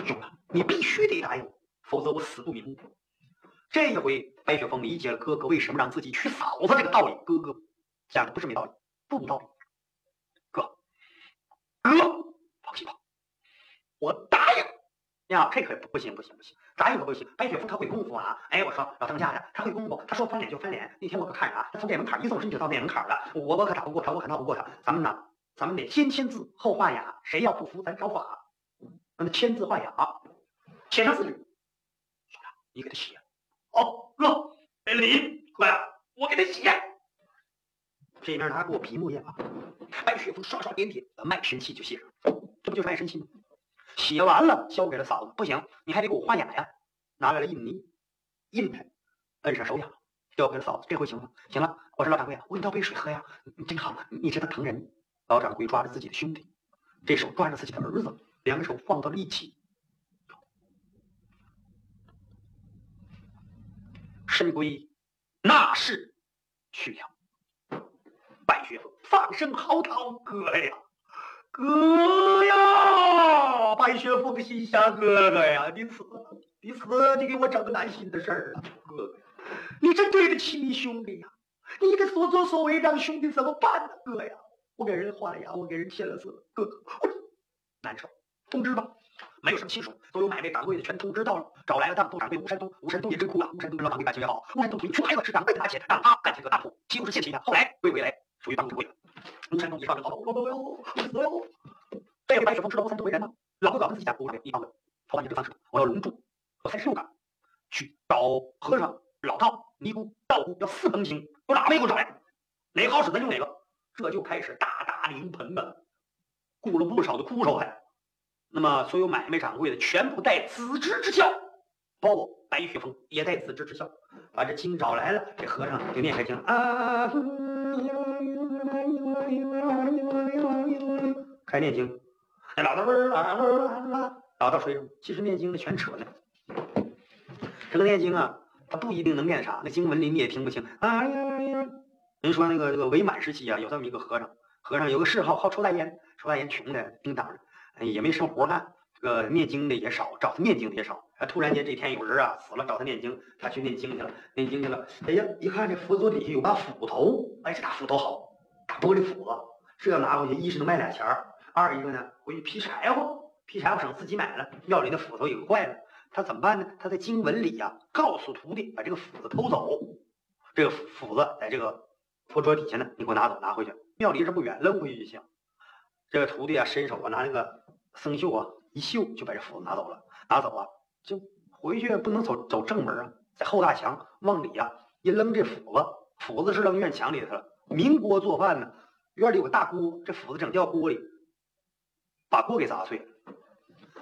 兄啊，你必须得答应，否则我死不瞑目。这一回，白雪凤理解了哥哥为什么让自己娶嫂子这个道理。哥哥讲的不是没道理，不无道理。哥，放心吧，我答应。呀，这可不行，答应可不行。白雪凤她会功夫啊！哎，我说老当家的，她会功夫。她说翻脸就翻脸。那天我可看着啊，她从店门槛一纵身就到店门槛了。我可打不过她，我可闹不过她。咱们得先签字后画押，谁要不服咱找法。那签字画押，写上4句。兄长，你给他写。哦，哥，你哥呀，我给他写。这边拿过笔墨砚码，白雪凤刷刷点点，卖身契就写上。这不就是卖身契吗？写完了，交给了嫂子。不行，你还得给我画押呀！拿来了印泥，印开，摁上手痒，交给了嫂子。这回行了，行了。我说老掌柜啊，我给你倒杯水喝呀。你真好，你知道疼人。老掌柜抓着自己的兄弟，这手抓着自己的儿子，两个手放到了一起。神龟那是去了。白雪凤放声嚎啕：“哥呀，哥呀！”白雪凤心想：“哥哥呀，你死，你给我整个难心的事儿啊！哥哥，你真对得起你兄弟呀！你的所作所为让兄弟怎么办呢？哥呀，我给人画了押，我给人签了字，哥哥，我难受。通知吧。”没有什么亲属，所有买卖掌柜的全通知到了，找来了当头掌柜吴山东。吴山东也真哭了。吴山东知道掌柜感情也好，吴山东同意穷孩子是掌柜的拿钱，让他干这个大铺，岂不是献起他？后来归来，属于当掌柜的。吴山东一上阵，好，我死了。这回白雪凤知道吴山东为人呢，老哥搞跟自己讲，吴掌柜，你帮我头完你这丧事，我要隆重，我36杆去找和尚、老道、尼姑、道姑，要4盆经，有哪位给我找来？哪个好使咱用哪个。这就开始大打临盆了，雇了不少的哭手还。那么，所有买卖掌柜的全部带子侄之孝，包括白雪凤也带子侄之孝，把这经找来了。这和尚就念开经啊，开念经。老道吹上，其实念经的全扯呢。这个念经啊，他不一定能念啥，那经文里你也听不清啊。人说那个伪满时期啊，有这么一个和尚有个嗜好，好抽大烟，穷的叮当的。也没什么活干，这个念经的也少，找他念经的也少。突然间这天有人啊死了，找他念经，他去念经去了。哎呀，一看这佛座底下有把斧头，哎，这大斧头好，大玻璃斧子，这拿回去一是能卖2钱儿，二一个呢回去劈柴火省自己买了，庙里的斧头也坏了，他怎么办呢？他在经文里啊告诉徒弟把这个斧子偷走，这个斧子在这个佛桌底下呢，你给我拿走，拿回去，庙离这不远，扔回去就行。这个徒弟啊，伸手啊，拿那个僧袖啊一袖，就把这斧子拿走了。拿走啊，就回去不能走正门啊，在后大墙往里啊一扔这斧子是扔院墙里头了。民国做饭呢，院里有个大锅，这斧子整掉锅里，把锅给砸碎了。